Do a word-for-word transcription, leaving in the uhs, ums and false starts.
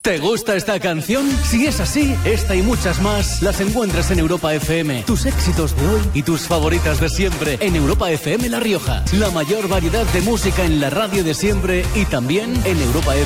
¿Te gusta esta canción? Si es así, esta y muchas más las encuentras en Europa F M. Tus éxitos de hoy y tus favoritas de siempre en Europa F M La Rioja. La mayor variedad de música en la radio de siempre y también en Europa F M.